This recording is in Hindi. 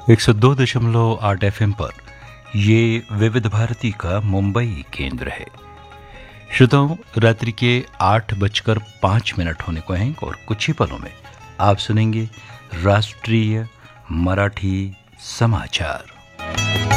102.8 एफएम पर ये विविध भारती का मुंबई केंद्र है। श्रोताओं, रात्रि के 8:05 होने को हैं और कुछ ही पलों में आप सुनेंगे राष्ट्रीय मराठी समाचार।